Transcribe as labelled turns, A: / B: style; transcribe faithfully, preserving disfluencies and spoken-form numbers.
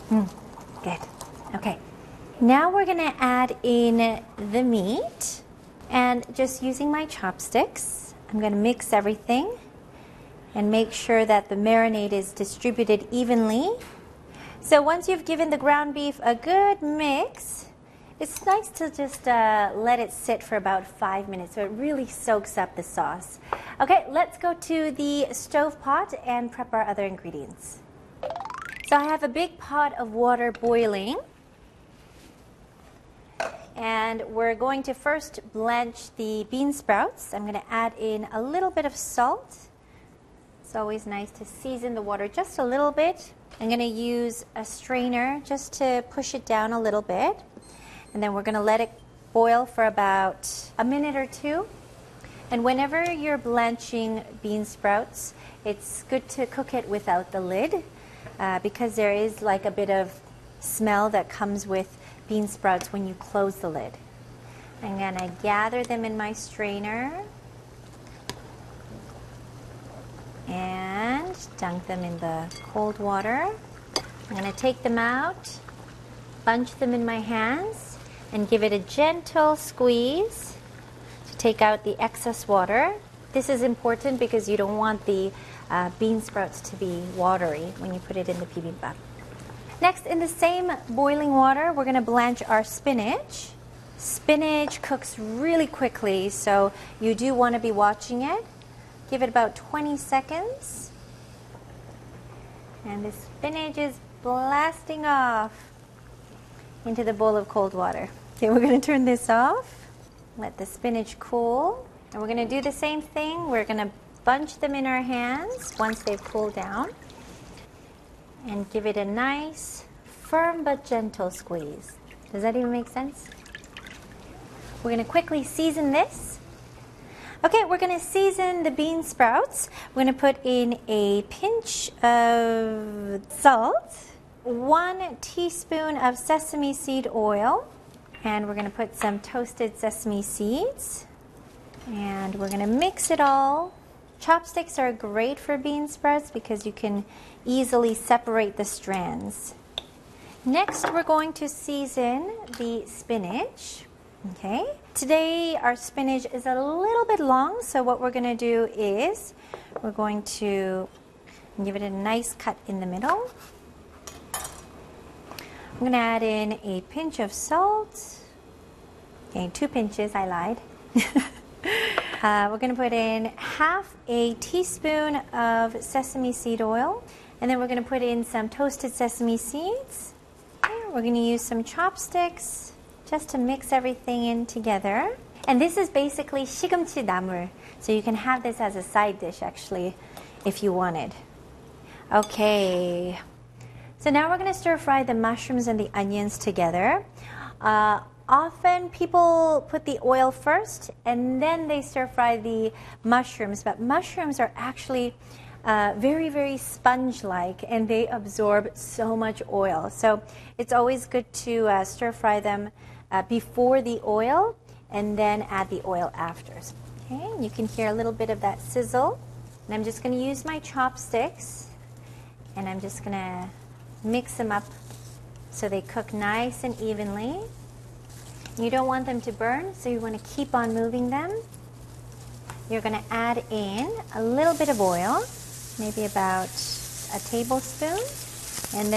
A: Mm, good. Okay. Now we're going to add in the meat, and just using my chopsticks, I'm going to mix everything and make sure that the marinade is distributed evenly. So once you've given the ground beef a good mix, it's nice to just uh, let it sit for about five minutes so it really soaks up the sauce. Okay, let's go to the stove pot and prep our other ingredients. So I have a big pot of water boiling, and we're going to first blanch the bean sprouts. I'm going to add in a little bit of salt. It's always nice to season the water just a little bit. I'm going to use a strainer just to push it down a little bit. And then we're going to let it boil for about a minute or two. And whenever you're blanching bean sprouts, it's good to cook it without the lid uh, because there is like a bit of smell that comes with bean sprouts when you close the lid. I'm going to gather them in my strainer and dunk them in the cold water. I'm going to take them out, bunch them in my hands, and give it a gentle squeeze to take out the excess water. This is important because you don't want the uh, bean sprouts to be watery when you put it in the bibimbap. Next, in the same boiling water, we're going to blanch our spinach. Spinach cooks really quickly, so you do want to be watching it. Give it about twenty seconds. And the spinach is blasting off into the bowl of cold water. Okay, we're going to turn this off. Let the spinach cool. And we're going to do the same thing. We're going to bunch them in our hands once they've cooled down. And give it a nice, firm but gentle squeeze. Does that even make sense? We're going to quickly season this. Okay, we're going to season the bean sprouts. We're going to put in a pinch of salt, one teaspoon of sesame seed oil, and we're going to put some toasted sesame seeds. And we're going to mix it all. Chopsticks are great for bean sprouts because you can easily separate the strands. Next, we're going to season the spinach. Okay. Today, our spinach is a little bit long, so what we're going to do is we're going to give it a nice cut in the middle. I'm going to add in a pinch of salt. Okay, two pinches, I lied. Uh, we're going to put in half a teaspoon of sesame seed oil, and then we're going to put in some toasted sesame seeds. Okay, we're going to use some chopsticks just to mix everything in together. And this is basically 시금치 나물, so you can have this as a side dish actually if you wanted. Okay, so now we're going to stir fry the mushrooms and the onions together. Uh, Often people put the oil first and then they stir fry the mushrooms, but mushrooms are actually uh, very, very sponge-like and they absorb so much oil. So it's always good to uh, stir fry them uh, before the oil and then add the oil after. Okay, you can hear a little bit of that sizzle. And I'm just going to use my chopsticks and I'm just going to mix them up so they cook nice and evenly. You don't want them to burn, so you want to keep on moving them. You're going to add in a little bit of oil, maybe about a tablespoon, and then